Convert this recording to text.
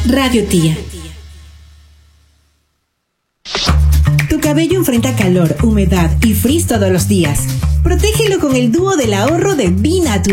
Radio Tía. Tu cabello enfrenta calor, humedad y frizz todos los días. Protégelo con el dúo del ahorro de Be Natural.